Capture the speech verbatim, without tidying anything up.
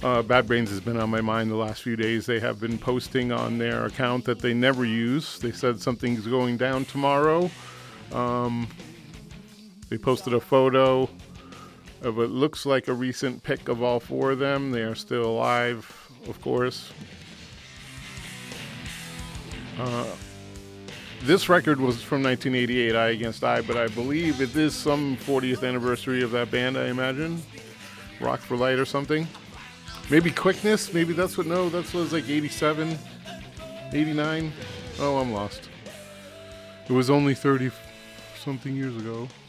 Uh, Bad Brains has been on my mind the last few days. They have been posting on their account that they never use. They said something's going down tomorrow. Um, they posted a photo of what looks like a recent pic of all four of them. They are still alive, of course. Uh, this record was from nineteen eighty-eight, Eye Against Eye, but I believe it is some fortieth anniversary of that band, I imagine. Rock for Light or something. Maybe Quickness? Maybe that's what, no, that was like eighty-seven, eighty-nine. Oh, I'm lost. It was only thirty something years ago.